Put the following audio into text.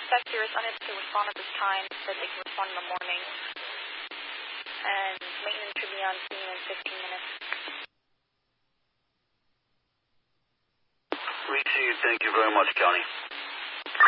sector is unable to respond at this time, said they can respond in the morning. And maintenance should be on scene in 15 minutes. Received. Thank you very much, County.